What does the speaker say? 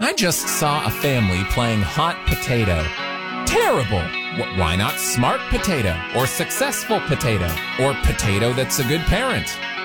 I just saw a family playing hot potato. Terrible! Why not smart potato, or successful potato, or potato that's a good parent?